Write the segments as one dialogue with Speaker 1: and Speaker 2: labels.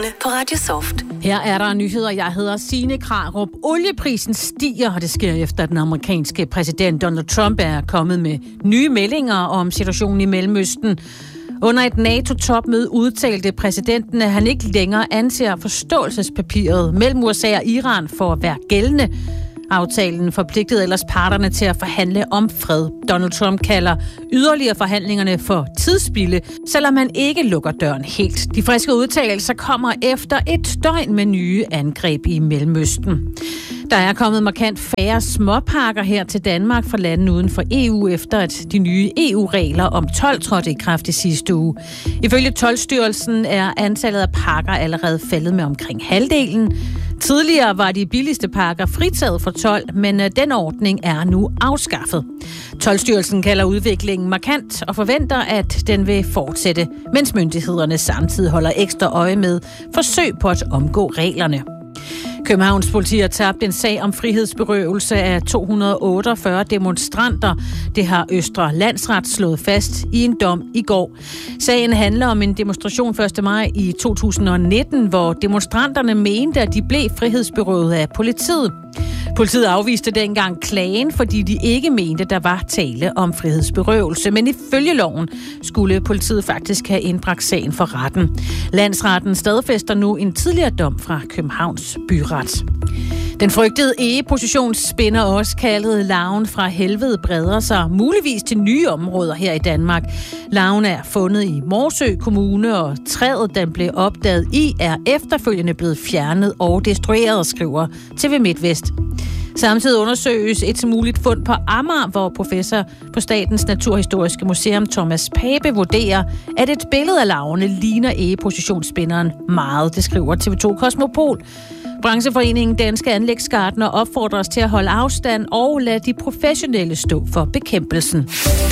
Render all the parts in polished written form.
Speaker 1: På Radio Soft.
Speaker 2: Her er der nyheder. Jeg hedder Signe Krarup. Olieprisen stiger, og det sker efter, at den amerikanske præsident Donald Trump er kommet med nye meldinger om situationen i Mellemøsten. Under et NATO-topmøde udtalte præsidenten, at han ikke længere anser forståelsespapiret mellem USA og Iran for at være gældende. Aftalen forpligtede ellers parterne til at forhandle om fred. Donald Trump kalder yderligere forhandlingerne for tidsspilde, selvom han ikke lukker døren helt. De friske udtalelser kommer efter et døgn med nye angreb i Mellemøsten. Der er kommet markant færre småpakker her til Danmark fra lande uden for EU, efter at de nye EU-regler om told trådte i kraft i sidste uge. Ifølge Toldstyrelsen er antallet af pakker allerede faldet med omkring halvdelen. Tidligere var de billigste pakker fritaget for told, men den ordning er nu afskaffet. Toldstyrelsen kalder udviklingen markant og forventer, at den vil fortsætte, mens myndighederne samtidig holder ekstra øje med forsøg på at omgå reglerne. Københavns politi har tabt en sag om frihedsberøvelse af 248 demonstranter. Det har Østre Landsret slået fast i en dom i går. Sagen handler om en demonstration 1. maj i 2019, hvor demonstranterne mente, at de blev frihedsberøvet af politiet. Politiet afviste dengang klagen, fordi de ikke mente, der var tale om frihedsberøvelse. Men ifølge loven skulle politiet faktisk have indbragt sagen for retten. Landsretten stadfæster nu en tidligere dom fra Københavns byret. Den frygtede egepositionsspinner, også kaldet larven fra helvede, breder sig muligvis til nye områder her i Danmark. Larven er fundet i Morsø Kommune, og træet, den blev opdaget i, er efterfølgende blevet fjernet og destrueret, skriver TV MidtVest. Samtidig undersøges et muligt fund på Amager, hvor professor på Statens Naturhistoriske Museum Thomas Pape vurderer, at et billede af larverne ligner egepositionsspinderen meget, det skriver TV2 Kosmopol. Brancheforeningen Danske Anlægsgartner opfordrer os til at holde afstand og lade de professionelle stå for bekæmpelsen.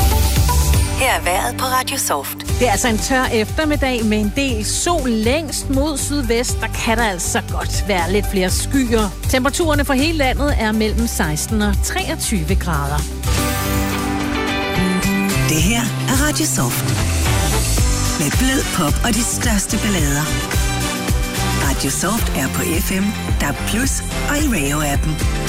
Speaker 1: Her er vejret på Radio Soft.
Speaker 2: Det er altså en tør eftermiddag med en del sol længst mod sydvest. Der kan der altså godt være lidt flere skyer. Temperaturerne for hele landet er mellem 16 og 23 grader.
Speaker 1: Det her er Radio Soft. Med blød pop og de største ballader. Radio Soft er på FM, DAB+ og i Radio-appen.